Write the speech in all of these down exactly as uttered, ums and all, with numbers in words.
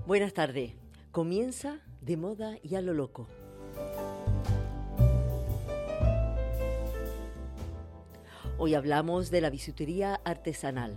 Buenas tardes. Comienza De Moda y a lo Loco. Hoy hablamos de la bisutería artesanal.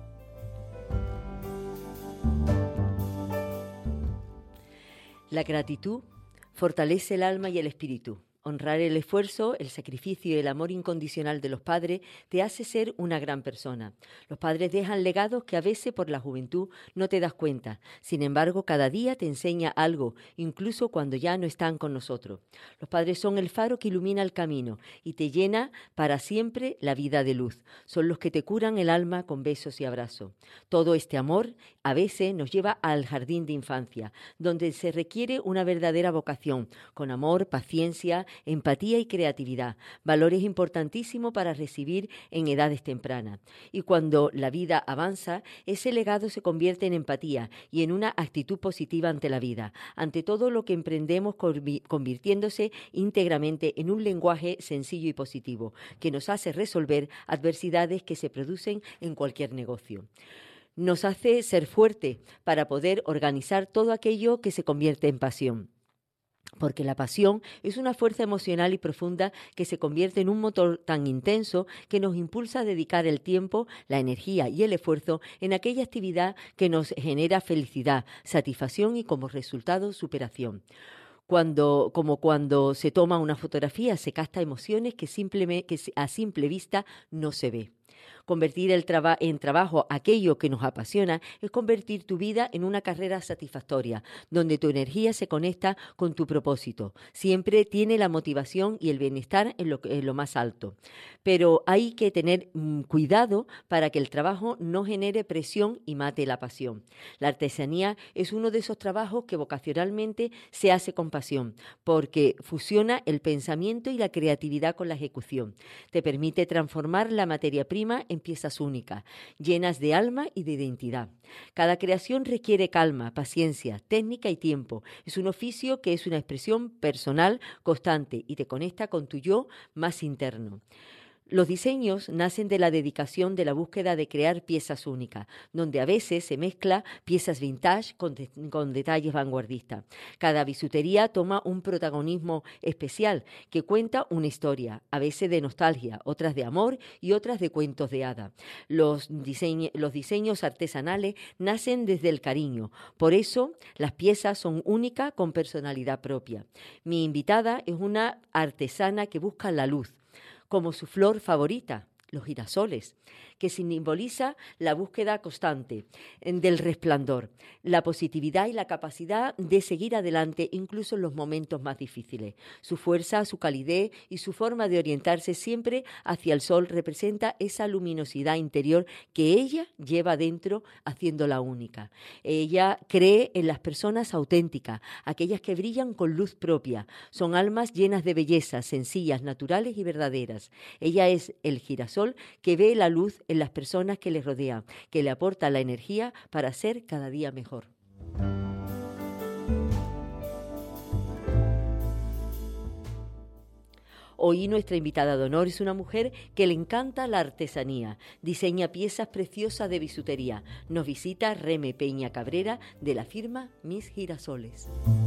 La gratitud fortalece el alma y el espíritu. Honrar el esfuerzo, el sacrificio y el amor incondicional de los padres te hace ser una gran persona. Los padres dejan legados que a veces por la juventud no te das cuenta. Sin embargo, cada día te enseña algo, incluso cuando ya no están con nosotros. Los padres son el faro que ilumina el camino y te llena para siempre la vida de luz. Son los que te curan el alma con besos y abrazos. Todo este amor a veces nos lleva al jardín de infancia, donde se requiere una verdadera vocación, con amor, paciencia, empatía y creatividad, valores importantísimos para recibir en edades tempranas. Y cuando la vida avanza, ese legado se convierte en empatía y en una actitud positiva ante la vida, ante todo lo que emprendemos, convirtiéndose íntegramente en un lenguaje sencillo y positivo, que nos hace resolver adversidades que se producen en cualquier negocio. Nos hace ser fuerte para poder organizar todo aquello que se convierte en pasión. Porque la pasión es una fuerza emocional y profunda que se convierte en un motor tan intenso que nos impulsa a dedicar el tiempo, la energía y el esfuerzo en aquella actividad que nos genera felicidad, satisfacción y como resultado superación. Cuando, como cuando se toma una fotografía, se capta emociones que, simplemente, que a simple vista no se ve. Convertir el traba- en trabajo aquello que nos apasiona es convertir tu vida en una carrera satisfactoria, donde tu energía se conecta con tu propósito. Siempre tiene la motivación y el bienestar en lo, en lo más alto. Pero hay que tener mmm, cuidado para que el trabajo no genere presión y mate la pasión. La artesanía es uno de esos trabajos que vocacionalmente se hace con pasión, porque fusiona el pensamiento y la creatividad con la ejecución. Te permite transformar la materia prima en piezas únicas, llenas de alma y de identidad. Cada creación requiere calma, paciencia, técnica y tiempo. Es un oficio que es una expresión personal constante y te conecta con tu yo más interno. Los diseños nacen de la dedicación de la búsqueda de crear piezas únicas, donde a veces se mezcla piezas vintage con, de, con detalles vanguardistas. Cada bisutería toma un protagonismo especial que cuenta una historia, a veces de nostalgia, otras de amor y otras de cuentos de hada. Los, diseñ- los diseños artesanales nacen desde el cariño, por eso las piezas son únicas con personalidad propia. Mi invitada es una artesana que busca la luz, como su flor favorita, los girasoles, que simboliza la búsqueda constante del resplandor, la positividad y la capacidad de seguir adelante incluso en los momentos más difíciles. Su fuerza, su calidez y su forma de orientarse siempre hacia el sol representa esa luminosidad interior que ella lleva dentro, haciéndola única. Ella cree en las personas auténticas, aquellas que brillan con luz propia. Son almas llenas de belleza, sencillas, naturales y verdaderas. Ella es el girasol que ve la luz en las personas que le rodean, que le aporta la energía para ser cada día mejor. Hoy nuestra invitada de honor es una mujer que le encanta la artesanía, diseña piezas preciosas de bisutería. Nos visita Reme Peña Cabrera de la firma Mis Girasoles.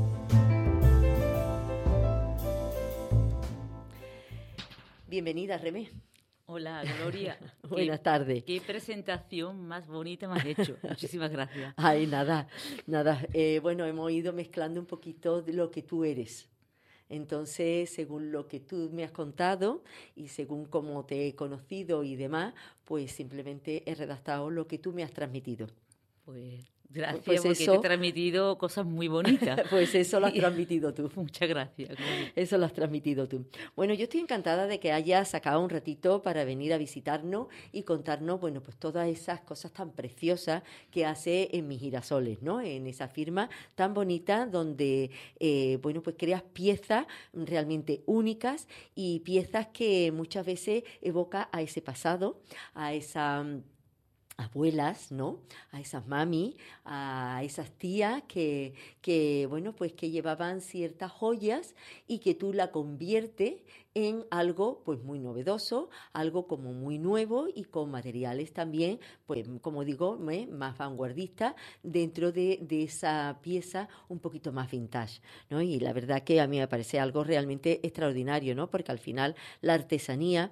Bienvenida, Reme. Hola, Gloria. Buenas tardes. Qué presentación más bonita me has hecho. Muchísimas gracias. Ay, nada, nada. Eh, bueno, hemos ido mezclando un poquito de lo que tú eres. Entonces, según lo que tú me has contado y según cómo te he conocido y demás, pues simplemente he redactado lo que tú me has transmitido. Pues gracias, pues porque eso, te he transmitido cosas muy bonitas. Pues eso lo has transmitido tú. Muchas gracias. Eso lo has transmitido tú. Bueno, yo estoy encantada de que hayas sacado un ratito para venir a visitarnos y contarnos, bueno, pues todas esas cosas tan preciosas que hace en Mis Girasoles, ¿no? En esa firma tan bonita donde, eh, bueno, pues creas piezas realmente únicas y piezas que muchas veces evoca a ese pasado, a esa abuelas, ¿no? A esas mami, a esas tías que, que, bueno, pues que llevaban ciertas joyas y que tú la conviertes en algo, pues muy novedoso, algo como muy nuevo y con materiales también, pues como digo, ¿eh? Más vanguardistas dentro de, de esa pieza un poquito más vintage, ¿no? Y la verdad que a mí me parece algo realmente extraordinario, ¿no? Porque al final la artesanía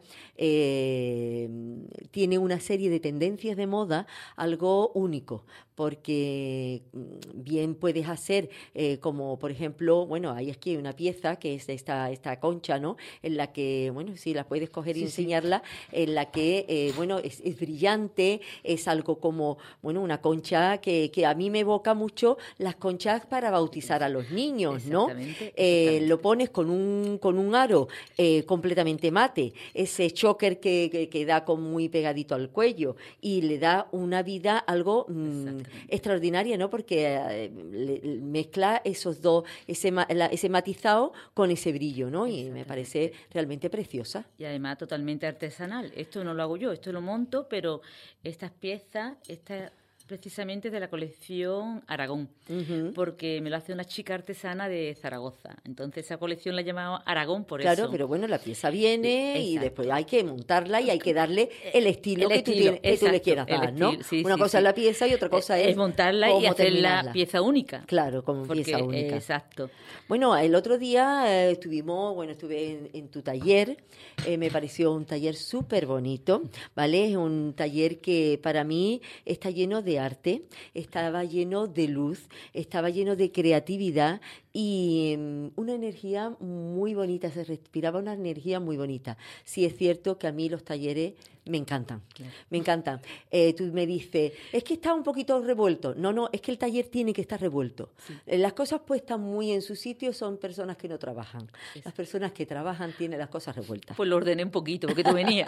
eh, tiene una serie de tendencias de moda, algo único, porque bien puedes hacer eh, como, por ejemplo, bueno, hay aquí una pieza que es esta, esta concha, ¿no? En la que, bueno, sí, la puedes coger y Sí, enseñarla, sí. En la que, eh, bueno, es, es brillante, es algo como, bueno, una concha que, que a mí me evoca mucho las conchas para bautizar a los niños, ¿no? Exactamente, Eh, exactamente. lo pones con un, con un aro eh, completamente mate, ese choker que, que, que da como muy pegadito al cuello y le da una vida algo mmm, extraordinaria, ¿no? Porque eh, le, le mezcla esos dos, ese, la, ese matizado con ese brillo, ¿no? Y me parece realmente preciosa. Y además totalmente artesanal. Esto no lo hago yo, esto lo monto, pero estas piezas, estas precisamente de la colección Aragón, uh-huh. porque me lo hace una chica artesana de Zaragoza. Entonces esa colección la he llamado Aragón por claro, eso. Claro, pero bueno, la pieza viene Exacto. y después hay que montarla y hay que darle el estilo, el que, estilo tú, tienes, que tú le quieras dar, ¿no? Sí, una sí, cosa sí. es la pieza y otra cosa es, es montarla y hacerla pieza única. Claro, como porque, pieza única. Eh, exacto. Bueno, el otro día eh, estuvimos, bueno, estuve en, en tu taller, eh, me pareció un taller súper bonito, ¿vale? Es un taller que para mí está lleno de arte, estaba lleno de luz, estaba lleno de creatividad y um, una energía muy bonita, se respiraba una energía muy bonita. Sí es cierto que a mí los talleres me encantan, claro. me encantan. Eh, tú me dices, es que está un poquito revuelto. No, no, es que el taller tiene que estar revuelto. Sí. Eh, las cosas puestas muy en su sitio son personas que no trabajan. Sí. Las personas que trabajan tienen las cosas revueltas. Pues lo ordené un poquito, porque tú venías.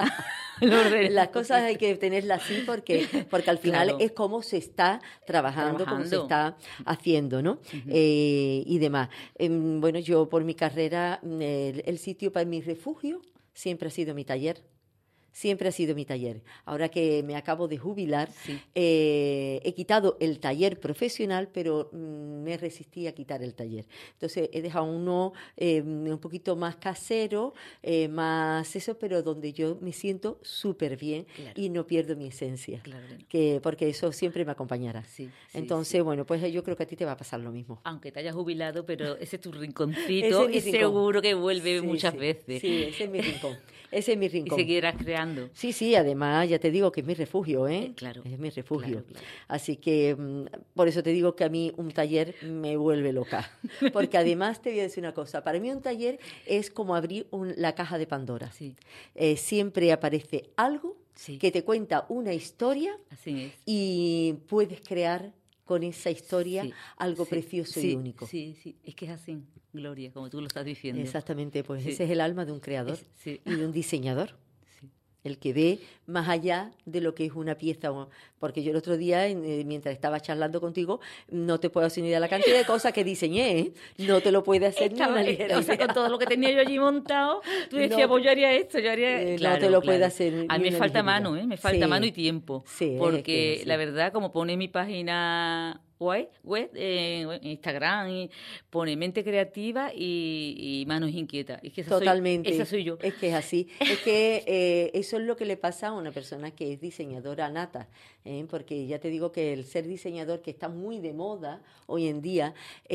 Las cosas hay que tenerlas así porque, porque al final claro. es como se está trabajando, trabajando, como se está haciendo, ¿no? Uh-huh. Eh, y demás. Eh, bueno, yo por mi carrera, el, el sitio para mi refugio siempre ha sido mi taller. Siempre ha sido mi taller. Ahora que me acabo de jubilar, sí. eh, he quitado el taller profesional, pero mm, me resistí a quitar el taller. Entonces he dejado uno eh, un poquito más casero, eh, más eso, pero donde yo me siento súper bien claro. y no pierdo mi esencia, claro. que, porque eso siempre me acompañará. Sí, sí, Entonces, sí. bueno, pues yo creo que a ti te va a pasar lo mismo. Aunque te hayas jubilado, pero ese es tu rinconcito y seguro que vuelve sí, muchas sí. veces. Sí, ese es mi rincón. Ese es mi rincón. Y seguirás creando. Sí, sí, además ya te digo que es mi refugio, ¿eh? eh claro. Es mi refugio. Claro, claro. Así que um, por eso te digo que a mí un taller me vuelve loca. Porque además te voy a decir una cosa. Para mí un taller es como abrir un, la caja de Pandora. Sí. Eh, siempre aparece algo sí. que te cuenta una historia Así es. y puedes crear con esa historia sí. algo sí. precioso sí. y único. Sí, sí, es que es así, Gloria, como tú lo estás diciendo. Exactamente, pues sí. ese es el alma de un creador es, sí. y de un diseñador. Sí. El que ve más allá de lo que es una pieza. Porque yo el otro día, mientras estaba charlando contigo, no te puedo hacer ni idea de la cantidad de cosas que diseñé, ¿eh? No te lo puedes hacer Estaba, ni una ligera O sea, con todo lo que tenía yo allí montado, tú decías, no, pues yo haría esto, yo haría... Eh, claro, no te lo claro. puedes hacer. A mí me falta mano, ¿eh? Me falta sí. mano y tiempo. Sí, porque es que, sí. la verdad, como pone mi página... web, web eh, Instagram, y pone mente creativa y, y manos inquietas. Es que esa Totalmente. Soy, esa soy yo. Es que es así. Es que eh, eso es lo que le pasa a una persona que es diseñadora nata, ¿eh? Porque ya te digo que el ser diseñador, que está muy de moda hoy en día,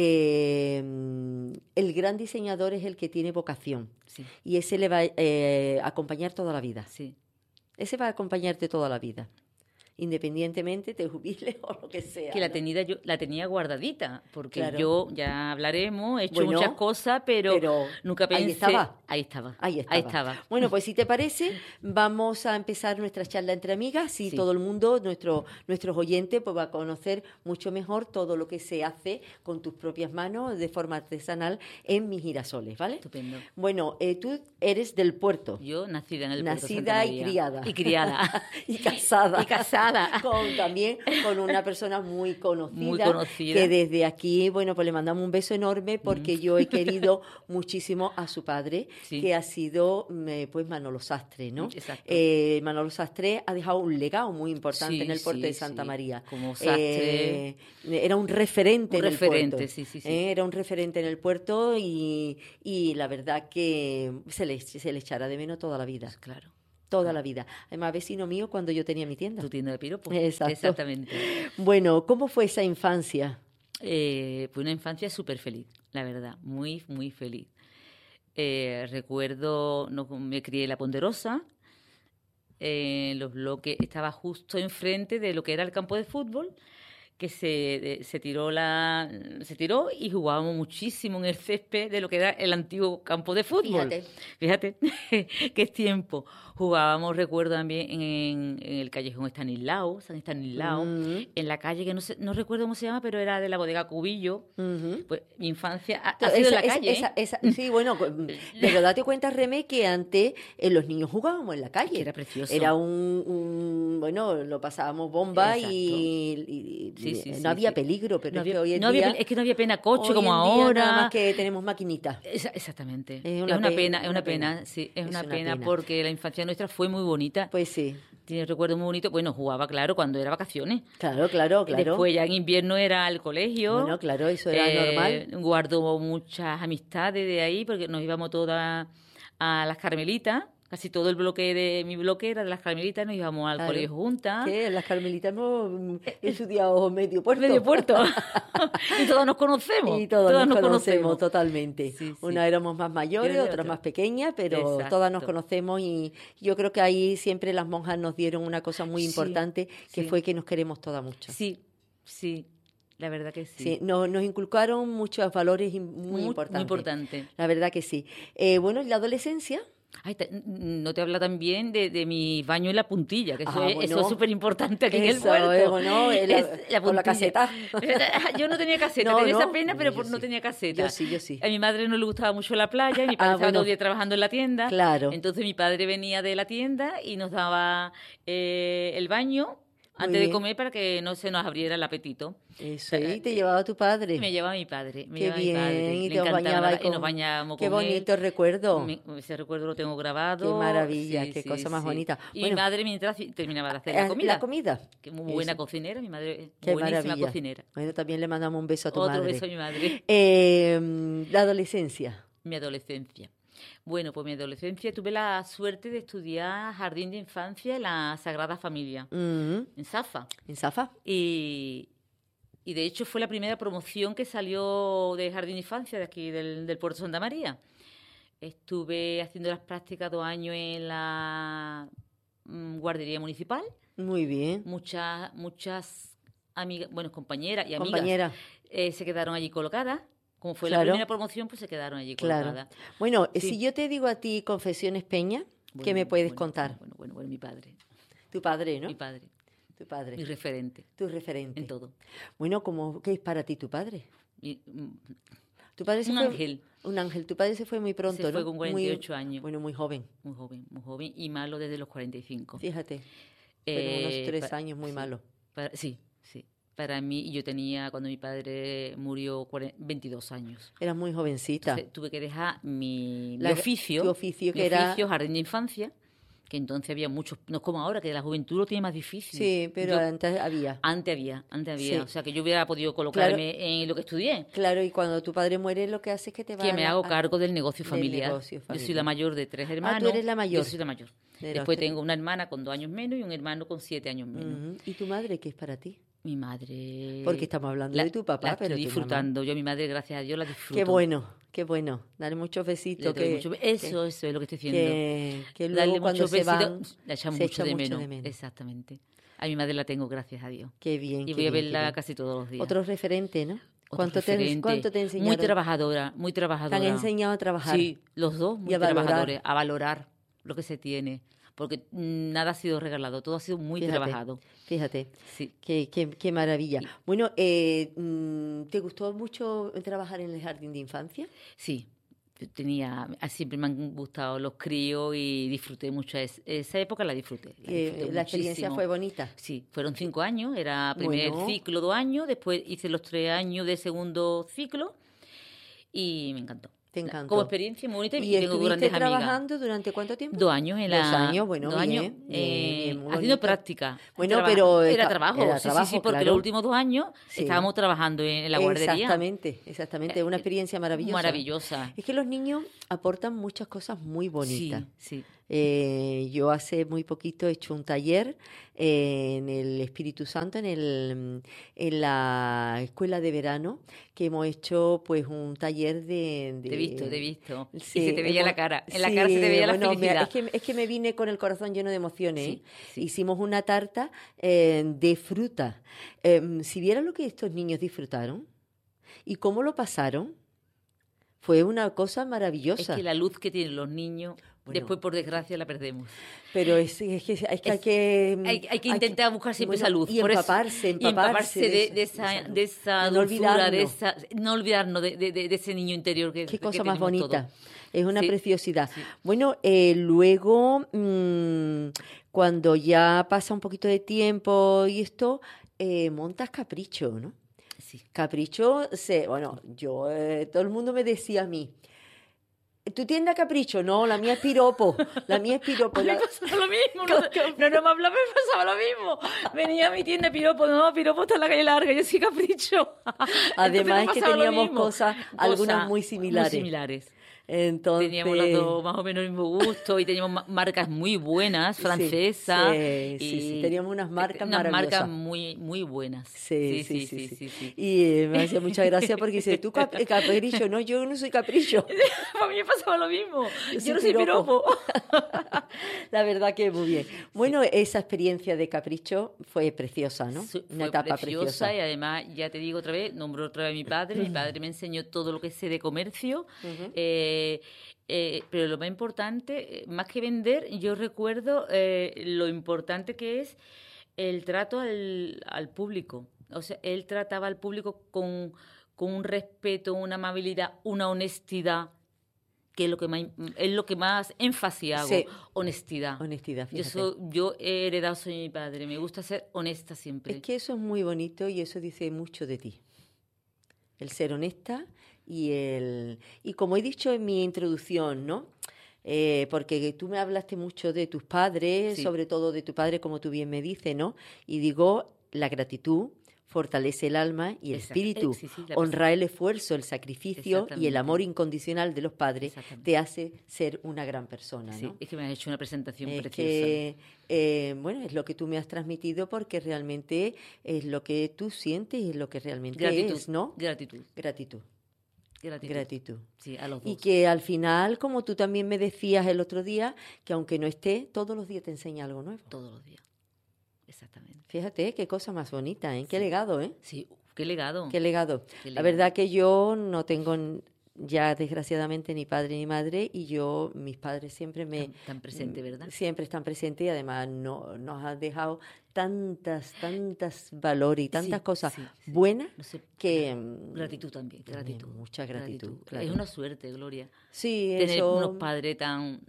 eh, el gran diseñador es el que tiene vocación. Sí. Y ese le va a eh, acompañar toda la vida. Sí. Ese va a acompañarte toda la vida. Independientemente te jubiles o lo que sea. Que la ¿no? tenía yo, la tenía guardadita, porque claro. yo, ya hablaremos, he hecho bueno, muchas cosas, pero, pero nunca pensé... Ahí estaba. Ahí estaba. Ahí estaba. Ahí estaba. Bueno, pues si te parece, vamos a empezar nuestra charla entre amigas y sí. todo el mundo, nuestro, nuestros oyentes, pues va a conocer mucho mejor todo lo que se hace con tus propias manos de forma artesanal en Mis Girasoles, ¿vale? Estupendo. Bueno, eh, tú eres del puerto. Yo nacida en el nacida puerto Santa María. y criada. Y criada. y casada. Y casada. nada. Con, también con una persona muy conocida, muy conocida, que desde aquí, bueno, pues le mandamos un beso enorme porque mm. yo he querido muchísimo a su padre, sí. que ha sido, pues, Manolo Sastre, ¿no? Exacto. Eh, Manolo Sastre ha dejado un legado muy importante sí, en el puerto sí, de Santa sí. María. Como Sastre. Eh, era un referente un en referente, el puerto. Sí, sí, sí. Eh, era un referente en el puerto y, y la verdad que se le, se le echará de menos toda la vida. Pues claro. Toda la vida. Además, vecino mío cuando yo tenía mi tienda. Tu tienda de piropos. Exacto. Exactamente. Bueno, ¿cómo fue esa infancia? Eh, fue una infancia súper feliz, la verdad, muy, muy feliz. Eh, recuerdo, no, me crié en La Ponderosa, eh, los bloques, estaba justo enfrente de lo que era el campo de fútbol, que se, se tiró la se tiró y jugábamos muchísimo en el césped de lo que era el antiguo campo de fútbol. Fíjate. Fíjate, qué tiempo. Jugábamos, recuerdo también, en, en el callejón Estanislao, San Estanislao, uh-huh. en la calle que no sé, no recuerdo cómo se llama, pero era de la bodega Cubillo. Uh-huh. Pues mi infancia ha, ha sido en la calle. Esa, esa, esa, sí, bueno, de verdad te cuentas, Remé, que antes eh, los niños jugábamos en la calle. Que era precioso. Era un, un bueno, lo pasábamos bomba y, y, sí, sí, no sí, había sí. peligro, pero no es había, que hoy en no día... Había, es que no había pena coche hoy como en día ahora. Nada más que tenemos maquinitas. Esa, exactamente. Es una, es una pena, pena, es una pena. pena, sí, es, es una, una pena, pena porque la infancia nuestra fue muy bonita. Pues sí. Tiene recuerdos muy bonitos. Bueno, jugaba, claro, cuando era vacaciones. Claro, claro, claro. Después ya en invierno era al colegio. Bueno, claro, eso era eh, normal. Guardo muchas amistades de ahí, porque nos íbamos todas a las Carmelitas. Casi todo el bloque de mi bloque era de las Carmelitas, nos íbamos al claro. colegio juntas. ¿Qué? Las Carmelitas hemos estudiado medio puerto. Medio puerto. Y todos nos conocemos. Y todos, todos nos, nos conocemos, conocemos totalmente. Sí, sí. Una éramos más mayores, otras otra. más pequeñas, pero Exacto. todas nos conocemos y yo creo que ahí siempre las monjas nos dieron una cosa muy importante, sí, que sí. fue que nos queremos todas mucho. Sí, sí. La verdad que sí. sí nos, nos inculcaron muchos valores muy, muy importantes. Muy importante. La verdad que sí. Eh, bueno, ¿y la adolescencia? Ay, te, no te habla también de, de mi baño en la puntilla, que eso, ah, es, bueno, eso es súper importante aquí eso, en el puerto. Es, bueno, la, es, la con la caseta. Yo no tenía caseta, no, tenía no, esa pena, pero yo no sí. tenía caseta. Yo sí, yo sí. A mi madre no le gustaba mucho la playa, y mi padre ah, estaba bueno. todo el día trabajando en la tienda. Claro. Entonces mi padre venía de la tienda y nos daba eh, el baño Muy antes bien. de comer para que no se nos abriera el apetito. Eso, y te llevaba tu padre. Me llevaba mi padre. Me Qué llevaba bien, mi padre. y Le te encantaba bañaba la- y y con- nos bañábamos Qué con él. bonito recuerdo. Me- ese recuerdo lo tengo grabado. Qué maravilla, Sí, qué sí, cosa más sí. bonita. Y Bueno, mi madre mientras terminaba de hacer eh, la comida. La comida. Que muy buena Eso. cocinera, mi madre es Qué buenísima maravilla. cocinera. Bueno, también le mandamos un beso a tu Otro madre. beso a mi madre. Eh, la adolescencia. Mi adolescencia. Bueno, pues mi adolescencia tuve la suerte de estudiar jardín de infancia en la Sagrada Familia, Mm, en Safa. ¿En Safa? Y, y de hecho fue la primera promoción que salió de jardín de infancia de aquí del, del Puerto Santa María. Estuve haciendo las prácticas dos años en la mm, guardería municipal. Muy bien. Muchas, muchas amigas, bueno, compañeras y amigas Compañera. eh, se quedaron allí colocadas. Como fue Claro. la primera promoción, pues se quedaron allí Claro. colocadas. Bueno, Sí. si yo te digo a ti Confesiones Peña, ¿qué Bueno, me puedes bueno, contar? Bueno, bueno, bueno, mi padre. Tu padre, ¿no? Mi padre. Tu padre. Mi referente. Tu referente. En todo. Bueno, ¿cómo, ¿qué es para ti tu padre? Mi- mm, Tu padre se un fue- ángel. Un ángel. Tu padre se fue muy pronto, Se fue ¿no? con cuarenta y ocho Muy- años. Bueno, muy joven. Muy joven, muy joven. Y malo desde los cuarenta y cinco. Fíjate. Eh, Fueron unos tres pa- años muy sí, malos. para- sí, sí. Para mí, yo tenía, cuando mi padre murió, cuarenta veintidós años. Eras muy jovencita. Entonces, tuve que dejar mi, mi La- oficio. tu oficio, mi que era- oficio, jardín de infancia, que entonces había muchos, no es como ahora, que la juventud lo tiene más difícil. Sí, pero Yo- antes había. antes había, antes había. Sí. O sea, que yo hubiera podido colocarme en lo que estudié. Claro, y cuando tu padre muere, lo que hace es que te va Que a me la- hago a- cargo del negocio del familiar. negocio Yo soy familiar. la mayor de tres hermanos. Ah, tú eres la mayor. Yo soy la mayor. De los Después tres. tengo una hermana con dos años menos y un hermano con siete años menos. Ujú. ¿Y tu madre qué es para ti? Mi madre... Porque estamos hablando de tu papá, la pero estoy tu disfrutando. Yo a mi madre, gracias a Dios, la disfruto. Qué bueno, qué bueno. Dale muchos Le besitos. doy Que, mucho- eso, eso es lo que estoy haciendo. que, que luego Darle cuando muchos se van, besitos, la echamos se mucho, echa de, mucho menos. de menos. Exactamente. A mi madre la tengo, gracias a Dios. Qué bien. Y qué voy a bien, qué verla bien. casi todos los días. Otro referente, ¿no? Otro ¿Cuánto te, referente. ¿Cuánto te enseñaron? Muy trabajadora, muy Te trabajadora. han enseñado a trabajar. Sí, los dos muy Y a valorar. trabajadores, a valorar lo que se tiene. Porque mm, nada ha sido regalado, todo ha sido muy Fíjate. trabajado. Fíjate, Sí. qué, qué, qué maravilla. Bueno, eh, mm, ¿te gustó mucho trabajar en el jardín de infancia? Sí, tenía, siempre me han gustado los críos y disfruté mucho. Es, esa época la disfruté. La, disfruté la experiencia muchísimo. fue bonita. Sí, fueron cinco años, era primer Bueno. ciclo, dos años, después hice los tres años de segundo ciclo y me encantó. Te encantó. Como experiencia muy bonita y, ¿Y tengo grandes amigas. trabajando durante cuánto tiempo? Dos años en la... Dos años, bueno, dos bien, años, bien, eh, bien, muy haciendo bonito. práctica. Bueno, Traba- pero Era esta- trabajo, era sí, trabajo, sí, sí, porque claro. los últimos dos años Sí. estábamos trabajando en la guardería. Exactamente, exactamente. Una experiencia maravillosa. Maravillosa. Es que los niños aportan muchas cosas muy bonitas. Sí, sí. Eh, yo hace muy poquito he hecho un taller eh, en el Espíritu Santo, en, el, en la escuela de verano, que hemos hecho pues un taller de... de Te he visto, te he visto. Sí, y se te veía hemos- la cara. En la sí, cara se te veía bueno, la me- felicidad. es, que, es que me vine con el corazón lleno de emociones. Sí, ¿eh? sí. Hicimos una tarta eh, de fruta. Eh, si vieran lo que estos niños disfrutaron y cómo lo pasaron, fue una cosa Es maravillosa. que la luz que tienen los niños, Bueno. después por desgracia la perdemos. Pero es, es que, es que hay Es- que... Hay, hay que intentar buscar siempre bueno, esa luz. Y por eso- empaparse, y empaparse, de, eso, de esa, luz. de esa De no dulzura, de olvidarnos. esa, no olvidarnos de, de- de- de ese niño interior que Qué que cosa más tenemos bonita. todos. Es una Sí, preciosidad. sí. Bueno, eh, luego, mm, cuando ya pasa un poquito de tiempo y esto, eh, montas Capricho, ¿no? Sí. Capricho, se, bueno, yo, eh, todo el mundo me decía a mí, ¿tu tienda Capricho? No, la mía es Piropo, la mía es Piropo. A mí la- me pasaba lo mismo, no, no, no me hablaba, me pasaba lo mismo. Venía a mi tienda Piropo, no, Piropo está en la calle larga, yo soy Capricho. Además Entonces es me que pasaba lo teníamos mismo. cosas, algunas Cosas muy similares. Muy similares. Entonces, Teníamos las dos más o menos el mismo gusto y teníamos ma- marcas muy buenas, francesas. sí, sí, y sí, teníamos unas marcas unas maravillosas. marcas muy, muy buenas. Sí, sí, sí, sí. Y eh, me hacía mucha gracia porque dice, tú cap- eh, Capricho, no, yo no soy Capricho. A mí me pasaba lo mismo. Yo Yo, soy no soy piropo. piropo. La verdad que muy bien. Bueno, esa experiencia de Capricho fue preciosa, ¿no? Su- Una fue etapa preciosa preciosa. y además, ya te digo otra vez, nombró otra vez a mi padre. Mi padre me enseñó todo lo que sé de comercio. Ujú. eh, eh, pero lo más importante, eh, más que vender, yo recuerdo eh, lo importante que es el trato al, al público. O sea, él trataba al público con, con un respeto, una amabilidad, una honestidad, que es lo que más, es lo que más énfasis hago, Sí. honestidad. Honestidad, Yo, fíjate. soy, yo he heredado, soy mi padre, me gusta ser honesta siempre. Es que eso es muy bonito y eso dice mucho de ti. El ser honesta y el... Y como he dicho en mi introducción, ¿no? Eh, porque tú me hablaste mucho de tus padres, Sí. sobre todo de tu padre, como tú bien me dices, ¿no? Y digo, la gratitud fortalece el alma y el Exacto. espíritu. Eh, sí, sí, la Honrar el esfuerzo, el sacrificio y el Exactamente. amor incondicional de los padres Exactamente. te hace ser una gran persona, Sí, ¿no? es que me has hecho una presentación Es preciosa. que, eh, bueno, es lo que tú me has transmitido porque realmente es lo que tú sientes y es lo que realmente Gratitud, es, ¿no? gratitud, Gratitud, gratitud. gratitud. Sí, a los dos. Y que al final, como tú también me decías el otro día, que aunque no esté, todos los días te enseña algo nuevo. Todos los días. Exactamente. Fíjate, qué cosa más bonita, ¿eh? Qué Sí. legado, ¿eh? Sí, uf, qué legado. Qué legado. Qué La legado. verdad que yo no tengo n- ya desgraciadamente ni padre ni madre y yo, mis padres siempre me... Tan, tan presente, ¿verdad? Siempre están presentes y además no, nos han dejado tantas, tantas valores y tantas Sí, cosas sí, sí. buenas No sé, que... mm, gratitud también, también, gratitud. mucha gratitud, claro. Es una suerte, Gloria. Sí, Tener eso... unos padres tan,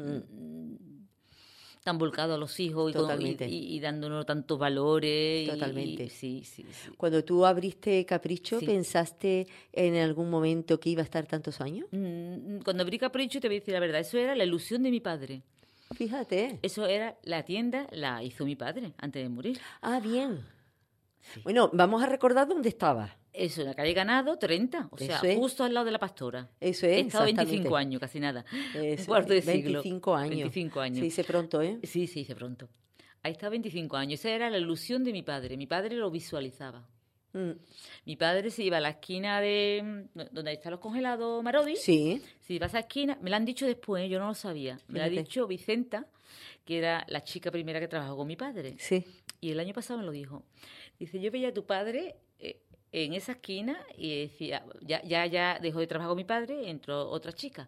tan volcados a los hijos y, con- y- Totalmente. y- y dándonos tantos valores. y- Totalmente. y- sí, sí, sí. Cuando tú abriste Capricho, Sí. ¿pensaste en algún momento que iba a estar tantos años? Mm, Cuando abrí Capricho, te voy a decir la verdad, eso era la ilusión de mi padre. Fíjate. Eso era la tienda, la hizo mi padre antes de morir. Ah, bien. Bueno, vamos a recordar dónde estaba. Eso, en la calle Ganado, treinta, o sea, Eso es. justo al lado de la Pastora. Eso es, He estado exactamente. veinticinco años, casi nada. Eso, Un cuarto de siglo. veinticinco años. veinticinco años. Se dice pronto, ¿eh? Sí, se dice pronto. Ahí estaba veinticinco años. Esa era la ilusión de mi padre. Mi padre lo visualizaba. Mm. Mi padre se iba a la esquina de mm, donde están los congelados Marodi. Sí. Se iba a esa esquina. Me lo han dicho después, yo no lo sabía. Me lo ha Fíjate. dicho Vicenta, que era la chica primera que trabajó con mi padre. Sí. Y el año pasado me lo dijo. Dice, yo veía a tu padre eh, en esa esquina y decía, ya, ya, ya dejó de trabajar con mi padre, entró otra chica.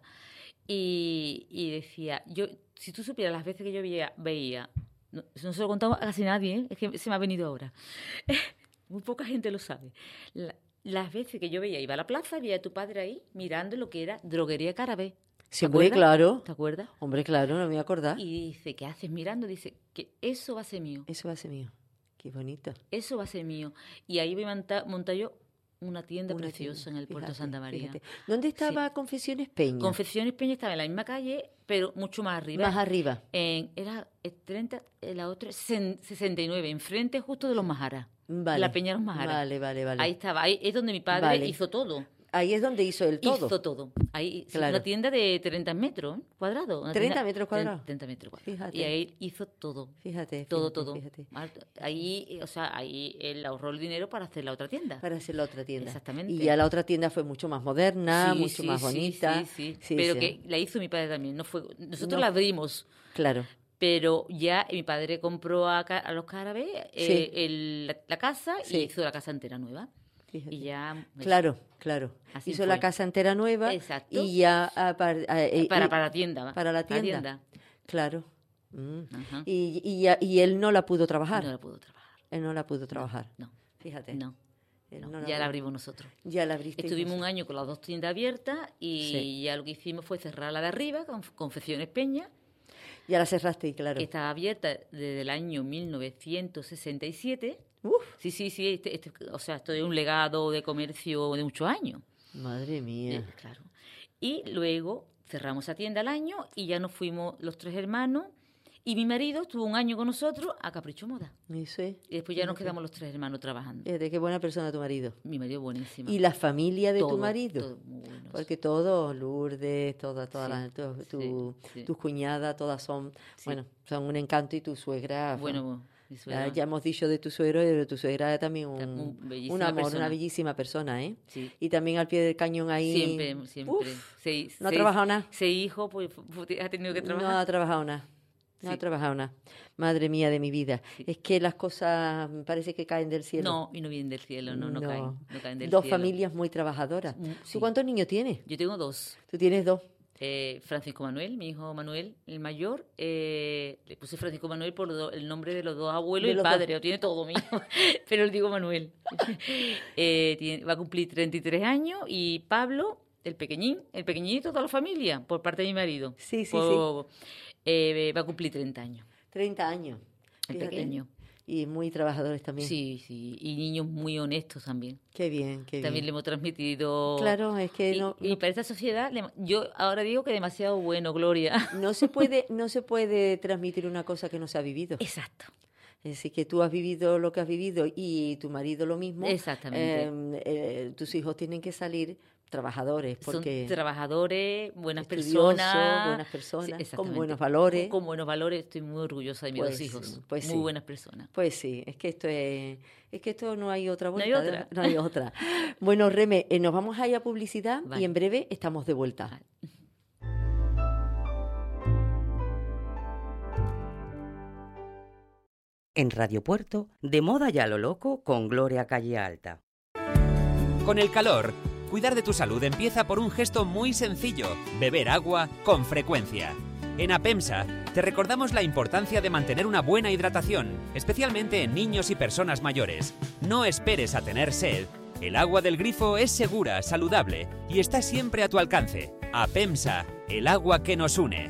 Y, y decía, yo, si tú supieras las veces que yo veía, veía no, eso no se lo contaba a casi nadie, ¿eh? Es que se me ha venido ahora. Muy poca gente lo sabe. La- las veces que yo veía, iba a la plaza, veía a tu padre ahí mirando lo que era droguería Carabé. Sí, hombre, claro. ¿Te acuerdas? Hombre, claro, no me voy a acordar. Y dice, ¿qué haces mirando? Dice, que eso va a ser mío. Eso va a ser mío. Qué bonito. Eso va a ser mío. Y ahí voy a montar, montar yo una tienda Una preciosa tienda, en el puerto fíjate, de Santa María. Fíjate. ¿Dónde estaba Sí. Confesiones Peña? Confesiones Peña estaba en la misma calle, pero mucho más arriba. Más arriba. En, era el treinta, la otra sesenta y nueve, enfrente justo de los Majaras. Vale. La Peña de los Majaras. Vale, vale, vale. Ahí estaba, ahí es donde mi padre Vale. hizo todo. Ahí es donde hizo el todo. Hizo todo. Ahí, sí, Claro. una tienda de treinta metros cuadrados. Una treinta tienda- metros cuadrados. treinta metros cuadrados. Fíjate. Y ahí hizo todo. Fíjate, Todo, fíjate, todo. fíjate. Ahí, o sea, ahí él ahorró el dinero para hacer la otra tienda. Para hacer la otra tienda. Exactamente. Y ya la otra tienda fue mucho más moderna, Sí, mucho sí, más sí, bonita. Sí, sí, Sí, pero sí. que la hizo mi padre también. No fue, nosotros No. la abrimos, Claro. pero ya mi padre compró a, ca- a los Cárabes eh, Sí. el- la, la casa Sí. y hizo la casa entera nueva. Fíjate. Y ya... Claro, claro. Así Hizo fue. la casa entera nueva. Exacto. Y ya a par- a- eh, Para, y- para la tienda. para la tienda. Claro. Mm. Ajá. Y, y, ya- y él no la pudo trabajar. No la pudo trabajar. Él no la pudo trabajar. No, Fíjate. no. Él no, no ya la pudo. abrimos nosotros. Ya la abriste. Estuvimos un año con las dos tiendas abiertas y Sí. ya lo que hicimos fue cerrar la de arriba, con Confecciones Peña, Ya la cerraste, claro. que estaba abierta desde el año mil novecientos sesenta y siete. Uf, Sí, sí, sí, este, este- o sea, esto es un legado de comercio de muchos años. madre mía. Eh, claro. Y luego cerramos esa tienda al año y ya nos fuimos los tres hermanos y mi marido estuvo un año con nosotros a Capricho Moda. Eso es. Y después ya nos Fíjate. quedamos los tres hermanos trabajando. Fíjate, qué buena persona tu marido. Mi marido buenísimo. Y la familia de tu Todo, marido. todo muy bueno. Porque todos, Lourdes, todas, todas Sí, las, tu- sí, tu- sí. tus cuñadas, todas son, Sí. bueno, son un encanto y tu suegra. Bueno, mi ya, suegra- ya hemos dicho de tu suegro, pero tu suegra es también Está muy un, bellísima un amor, persona. una bellísima persona, ¿eh? Sí. Y también al pie del cañón ahí. Siempre, siempre. Uf, Seis- no ha seis- trabajado nada. Seis hijos, pues fu- ha tenido que No trabajar. ha trabajado nada. No ha Sí. trabajado nada. Madre mía de mi vida. Sí. Es que las cosas parece que caen del cielo. No, y no vienen del cielo, no, no, caen. No caen del Dos cielo. familias muy trabajadoras. Mm, ¿Tú sí. cuántos niños tienes? Yo tengo dos. Tú tienes dos. Eh, Francisco Manuel, mi hijo Manuel, el mayor, eh, le puse Francisco Manuel por lo- el nombre de los dos abuelos De y el los padre, dos. lo tiene todo mío, pero le digo Manuel. Eh, tiene- va a cumplir treinta y tres años y Pablo, el pequeñín, el pequeñito de toda la familia, por parte de mi marido. Sí, sí, por- eh, va a cumplir treinta años, treinta años. el Fíjate. pequeño. Y muy trabajadores también. Sí, sí, y niños muy honestos también. Qué bien, qué También le bien. hemos transmitido... Claro, es que Y, no, y no, para esta sociedad, le- yo ahora digo que demasiado bueno, Gloria. no se puede, no se puede transmitir una cosa que no se ha vivido. Exacto. Es decir, que tú has vivido lo que has vivido y tu marido lo mismo. Exactamente. eh, eh, tus hijos tienen que salir trabajadores porque Son trabajadores, buenas estudiosos, personas. buenas personas, con exactamente. buenos valores. Con, con buenos valores. Estoy muy orgullosa de mis Pues, dos hijos. pues muy sí. buenas personas. Pues sí, es que esto es, es que esto no hay otra No hay vuelta. otra. No hay otra. Bueno, Reme, eh, nos vamos a ir a publicidad Vale. y en breve estamos de vuelta. Vale. En Radio Puerto, de moda ya lo loco con Gloria Calle Alta. Con el calor, cuidar de tu salud empieza por un gesto muy sencillo: beber agua con frecuencia. En APEMSA te recordamos la importancia de mantener una buena hidratación, especialmente en niños y personas mayores. No esperes a tener sed. El agua del grifo es segura, saludable y está siempre a tu alcance. APEMSA, el agua que nos une.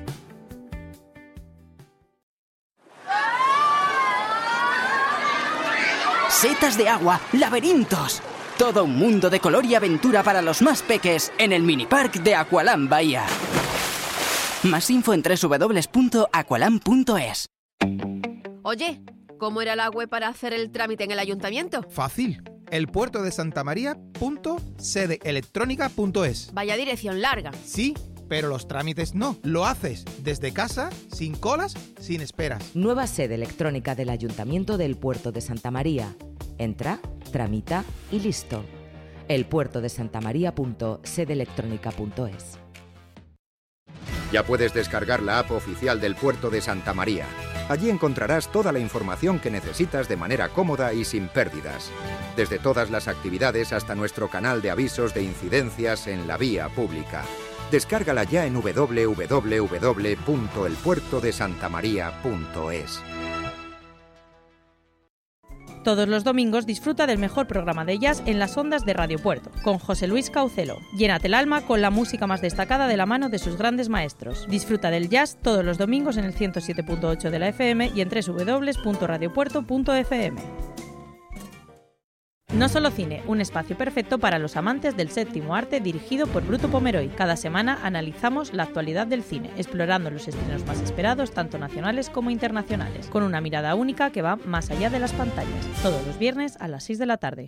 Setas de agua, laberintos. Todo un mundo de color y aventura para los más peques en el minipark de Aqualand Bahía. Más info en doble u doble u doble u punto aqualand punto es. Oye, ¿cómo era la web para hacer el trámite en el ayuntamiento? Fácil. El puerto de Santa María punto sede electrónica punto es. Vaya dirección larga. Sí, pero los trámites no. Lo haces desde casa, sin colas, sin esperas. Nueva sede electrónica del Ayuntamiento del Puerto de Santa María. Entra, tramita y listo. El puerto de Santa María punto sede electrónica punto es. Ya puedes descargar la app oficial del Puerto de Santa María. Allí encontrarás toda la información que necesitas de manera cómoda y sin pérdidas. Desde todas las actividades hasta nuestro canal de avisos de incidencias en la vía pública. Descárgala ya en doble u doble u doble u punto el puerto de santa maría punto es. Todos los domingos disfruta del mejor programa de jazz en las ondas de Radio Puerto, con José Luis Caucelo. Llénate el alma con la música más destacada de la mano de sus grandes maestros. Disfruta del jazz todos los domingos en el ciento siete punto ocho de la F M y en doble u doble u doble u punto radio puerto punto f m. No Solo Cine, un espacio perfecto para los amantes del séptimo arte dirigido por Bruto Pomeroy. Cada semana analizamos la actualidad del cine, explorando los estrenos más esperados, tanto nacionales como internacionales, con una mirada única que va más allá de las pantallas. Todos los viernes a las seis de la tarde.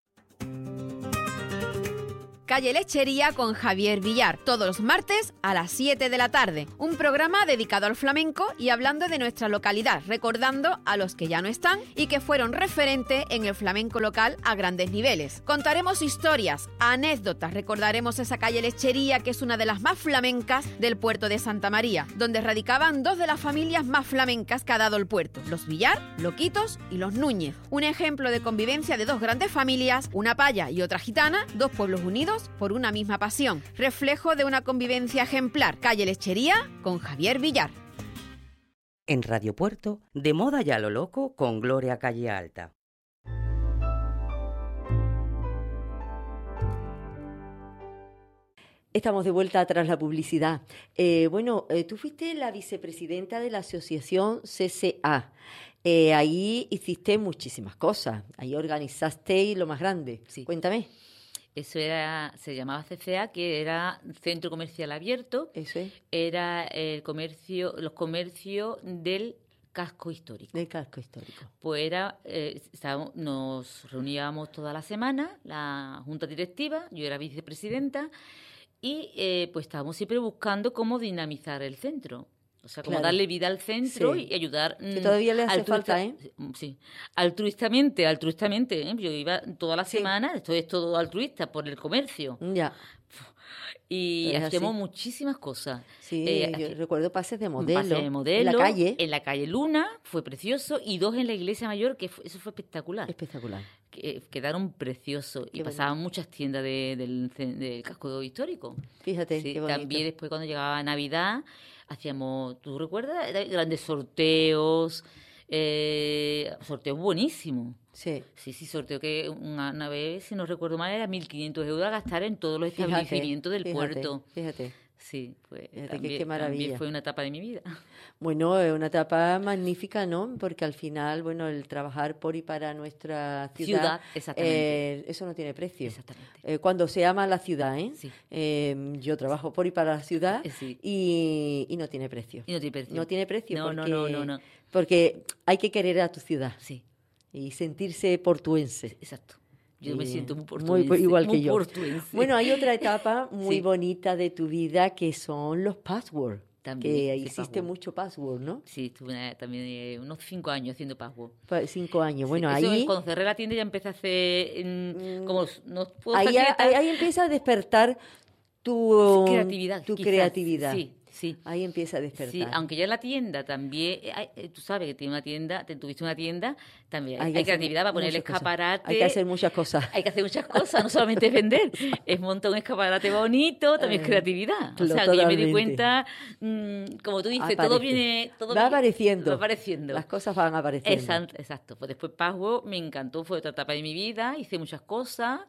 Calle Lechería con Javier Villar, todos los martes a las siete de la tarde. Un programa dedicado al flamenco y hablando de nuestra localidad, recordando a los que ya no están y que fueron referente en el flamenco local a grandes niveles. Contaremos historias, anécdotas, recordaremos esa calle Lechería que es una de las más flamencas del puerto de Santa María, donde radicaban dos de las familias más flamencas que ha dado el puerto, los Villar, Loquitos y los Núñez. Un ejemplo de convivencia de dos grandes familias, una paya y otra gitana, dos pueblos unidos por una misma pasión, reflejo de una convivencia ejemplar. Calle Lechería con Javier Villar. En Radio Puerto, De Moda y a lo Loco con Gloria Calle Alta. Estamos de vuelta tras la publicidad. Eh, bueno, eh, tú fuiste la vicepresidenta de la asociación C C A. Eh, ahí hiciste muchísimas cosas. Ahí organizaste lo más grande. Sí. Cuéntame. Eso era, se llamaba C C A, que era Centro Comercial Abierto. Eso es. Era el comercio, los comercios del casco histórico. Del casco histórico. Pues era, eh, estábamos, nos reuníamos toda la semana, la junta directiva, yo era vicepresidenta, y eh, pues estábamos siempre buscando cómo dinamizar el centro. O sea, como claro. darle vida al centro Sí. y ayudar... Que todavía le hace falta, ¿eh? Sí, altruistamente, altruistamente. ¿eh? Yo iba toda la Sí. semana, esto es todo altruista, por el comercio. Ya. Y Es hacíamos así. muchísimas cosas. Sí, Eh, yo haci- recuerdo pases de un modelo. pase de modelo En la calle. En la calle Luna, fue precioso. Y dos en la iglesia mayor, que fue- eso fue espectacular. Espectacular. Que, eh, quedaron preciosos. Qué y pasaban muchas tiendas de- del, ce- del casco histórico. Fíjate, Sí, qué bonito. también después cuando llegaba Navidad, hacíamos, ¿tú recuerdas? Era grandes sorteos, eh, sorteos buenísimos. Sí. Sí, sí, sorteo que una, una vez, si no recuerdo mal, era mil quinientos euros a gastar en todos los Fíjate, establecimientos del fíjate, puerto. Fíjate. Sí, pues Fíjate que también, qué maravilla. también fue una etapa de mi vida. Bueno, es una etapa magnífica, ¿no? Porque al final, bueno, el trabajar por y para nuestra ciudad, Ciudad, exactamente. eh, eso no tiene precio. Exactamente. Eh, cuando se ama la ciudad, ¿eh? Sí. Eh, yo trabajo por y para la ciudad Eh, sí. y, y no tiene precio. Y no tiene precio. No tiene precio No, no, porque, no, no, no. porque hay que querer a tu ciudad Sí, y sentirse portuense. exacto. Yo me Y, siento muy muy portuense. po- igual que muy yo. portuense. Bueno, hay otra etapa muy Sí. bonita de tu vida que son los passwords. También, Que sí, hiciste password. mucho password, ¿no? Sí, estuve una- también eh, unos cinco años haciendo password. Pa- Cinco años. Bueno, Sí, eso ahí... es cuando cerré la tienda ya empecé a hacer... mm, Mm, como no puedo Ahí, facilitar- ahí, ahí empieza a despertar tu creatividad. Tu quizás. creatividad. Sí, sí. Ahí empieza a despertar. Sí, aunque ya la tienda también, eh, hay- eh, tú sabes que tiene una tienda, te tuviste una tienda, también hay, Hay que hay hacer creatividad para poner el muchas cosas. escaparate. Hay que hacer muchas cosas. Hay que hacer muchas cosas, no solamente es vender, es montar un escaparate bonito, también es Eh, creatividad. O clo- sea, que yo me di totalmente. cuenta, mm, como tú dices, todo Aparece. viene... Todo Va viene- apareciendo. Va apareciendo. Las cosas van apareciendo. Exacto, exacto. Pues después Password me encantó, fue otra etapa de mi vida, hice muchas cosas.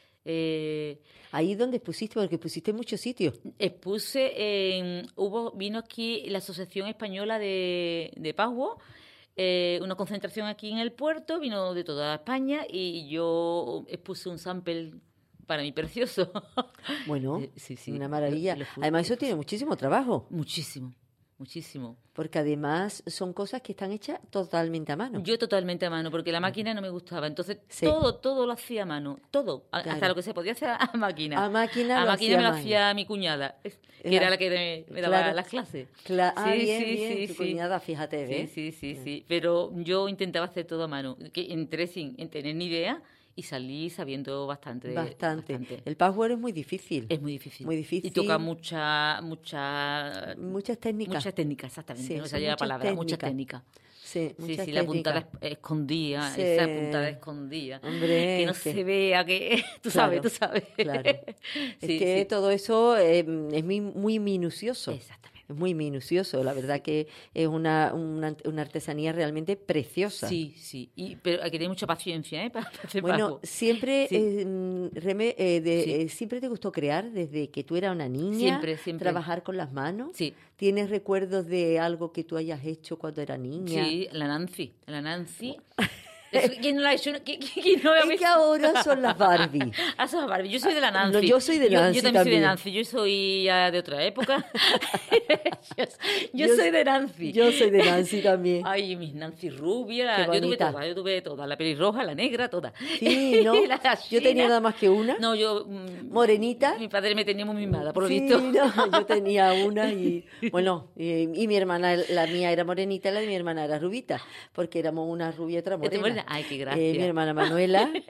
Eh, Ahí donde pusiste, porque pusiste en muchos sitios. expuse en, hubo vino aquí la Asociación Española de, de Password, eh, una concentración aquí en el puerto, vino de toda España y yo expuse un sample para mí precioso. Bueno, Eh, sí, sí, una maravilla. lo- lo fu- Además, lo eso tiene muchísimo trabajo, Muchísimo, muchísimo. porque además son cosas que están hechas totalmente a mano. Yo totalmente a mano, porque la máquina no me gustaba. Entonces, Sí. todo, todo lo hacía a mano. Todo. A- Claro. Hasta lo que se podía hacer a máquina. A máquina A lo máquina hacía me a lo mano. hacía mi cuñada, que Era- era la que me, me daba claro. las clases. Cla- ah, Sí, bien, sí, bien, sí, tu sí. cuñada, fíjate, Sí, ¿ves? sí, sí, sí. Pero yo intentaba hacer todo a mano. Que entré sin en tener ni idea y salí sabiendo bastante. de- Bastante. bastante. El password es muy difícil. Es muy difícil. Muy difícil. Y toca mucha, mucha, Muchas técnicas. muchas técnicas, exactamente. Sí, no me son salía la muchas palabra, muchas técnicas. técnicas. Sí, Sí, muchas sí, la puntada técnicas. es- escondida, Sí. esa puntada escondida. Hombre, que no es que- se vea, que tú Claro, sabes, tú sabes. claro. Sí, Es que sí. todo eso eh, es muy, muy minucioso. Exactamente. es muy minucioso. La verdad que es una, una, una artesanía realmente preciosa. Sí, sí. Y, pero hay que tener mucha paciencia, ¿eh? Para hacer Bueno, pago. siempre, Sí. eh, Reme, eh, de, Sí. eh, siempre te gustó crear desde que tú eras una niña. Siempre, siempre. Trabajar con las manos. Sí. ¿Tienes recuerdos de algo que tú hayas hecho cuando era niña? Sí, la Nancy. La Nancy. Eso, ¿quién no la ha hecho? ¿Quién, quién no ha Es visto? que ahora son las Barbie. Ah, son las Barbie. Yo soy de la Nancy. No, yo soy de Yo- Nancy Yo, también, soy de también. Nancy. Yo soy ya de otra época. yo, yo Yo- soy de Nancy. Yo soy de Nancy también. Ay, mis Nancy rubia. Qué Yo tuve bonita. todas. Yo tuve todas. La pelirroja, la negra, todas. Sí, ¿no? La Yo tenía china. nada más que una. No, yo... mm, Morenita. Mi padre me tenía muy mimada, por lo Sí, visto. no, yo tenía una y bueno, y, y mi hermana, la mía era morenita y la de mi hermana era rubita, porque éramos una rubia y otra ¿Este morena. morena? Ay, qué gracia. Eh, mi hermana Manuela